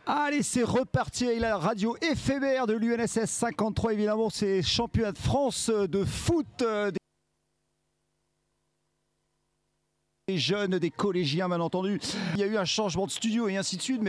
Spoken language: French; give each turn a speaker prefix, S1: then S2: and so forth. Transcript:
S1: Allez, c'est reparti avec la radio éphémère de l'UNSS 53. Évidemment, c'est championnat de France de foot. Des jeunes, des collégiens, bien entendu. Il y a eu un changement de studio et ainsi de suite. Mais